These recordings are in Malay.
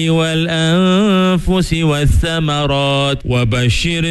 والأنفس والثمرات وبشر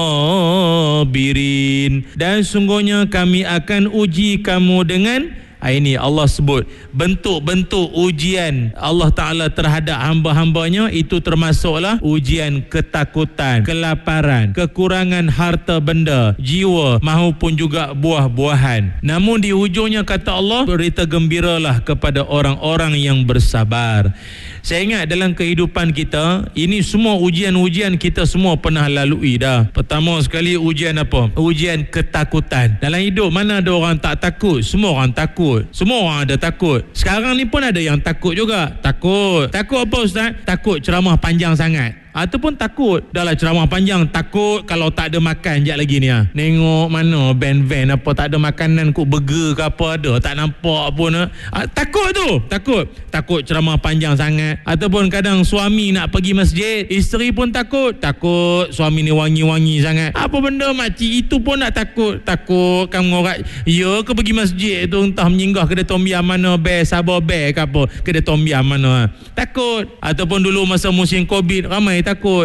الصابرين. Dan sungguhnya kami akan uji kamu dengan ini Allah sebut bentuk-bentuk ujian Allah Ta'ala terhadap hamba-hambanya. Itu termasuklah ujian ketakutan, kelaparan, kekurangan harta benda, jiwa maupun juga buah-buahan. Namun di hujungnya kata Allah, berita gembiralah kepada orang-orang yang bersabar. Saya ingat dalam kehidupan kita, ini semua ujian-ujian kita semua pernah lalui dah. Pertama sekali ujian apa? Ujian ketakutan. Dalam hidup mana ada orang tak takut? Semua orang takut. Semua orang ada takut. Sekarang ni pun ada yang takut juga. Takut apa Ustaz? Takut ceramah panjang sangat. Ataupun takut dahlah ceramah panjang, takut kalau tak ada makan sekejap lagi ni nengok mana van apa tak ada makanan, kok burger ke apa ada tak nampak pun. Takut tu, takut ceramah panjang sangat. Ataupun kadang suami nak pergi masjid, isteri pun takut suami ni wangi-wangi sangat. Apa benda makcik itu pun nak takut kamu orang ya ke pergi masjid tu entah menyinggah kedai tom yam mana, sabar ke apa kedai tom yam mana, takut. Ataupun dulu masa musim Covid ramai takut.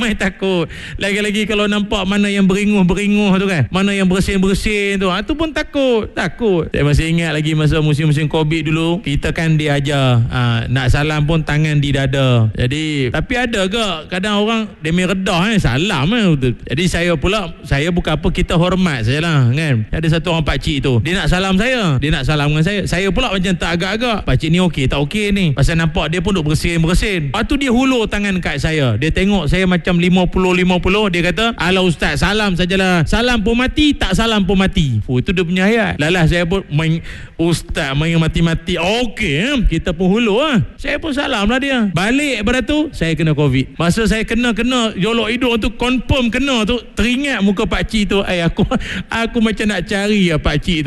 Lagi-lagi kalau nampak mana yang beringuh tu kan, mana yang bersin-bersin tu, tu pun takut. Saya masih ingat lagi masa musim-musim Covid dulu, kita kan diajar nak salam pun tangan di dada. Jadi tapi ada ke kadang orang demi redah salam Jadi saya bukan apa, kita hormat sajalah kan. Ada satu orang pakcik tu, dia nak salam dengan saya pula macam tak agak-agak, pakcik ni okey tak okey ni, pasal nampak dia pun duk bersin-bersin. Lepas tu dia hulur tangan kat saya. Dia tengok saya macam 50-50. Dia kata, alah Ustaz, salam sajalah. Salam pun mati, tak salam pun mati. Itu dia punya ayat. Lalah saya pun main Ustaz main mati-mati. Okey, kita pun hulur Saya pun salam lah dia. Balik pada tu saya kena Covid. Masa saya kena jolok hidung tu, confirm kena tu, teringat muka pakcik tu. Aku macam nak cari pakcik tu.